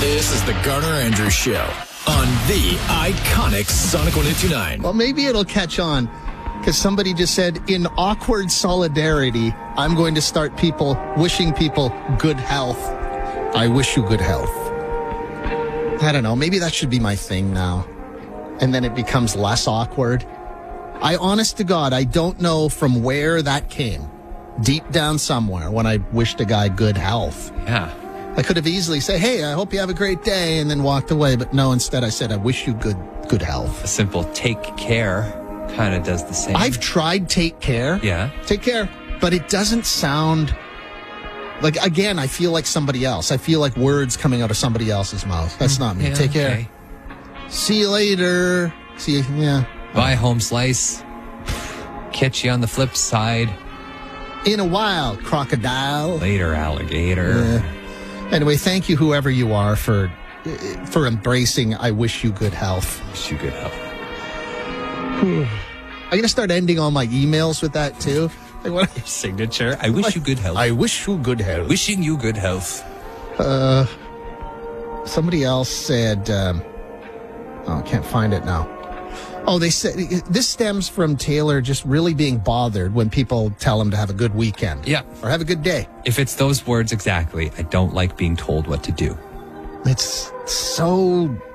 This is the Garner Andrews Show on the iconic Sonic 102.9. Well, maybe it'll catch on because somebody just said, in awkward solidarity, I'm going to start wishing people good health. I wish you good health. I don't know. Maybe that should be my thing now. And then it becomes less awkward. Honest to God, I don't know from where that came. Deep down somewhere when I wished a guy good health. Yeah. I could have easily said, hey, I hope you have a great day, and then walked away. But no, instead I said, I wish you good health. A simple take care kind of does the same. I've tried take care. Yeah. Take care. But it doesn't sound like, again, I feel like somebody else. I feel like words coming out of somebody else's mouth. That's not me. Yeah, Take care. okay. See you later. See you. Yeah. Buy home slice. Catch you on the flip side. In a while, crocodile. Later, alligator. Yeah. Anyway, thank you, whoever you are, for embracing I wish you good health. Wish you good health. I'm going to start ending all my emails with that, too. Like, what? Your signature. I wish you good health. I wish you good health. Wishing you good health. Somebody else said, I can't find it now. Oh, they said this stems from Taylor just really being bothered when people tell him to have a good weekend. Yeah. Or have a good day. If it's those words exactly, I don't like being told what to do. It's so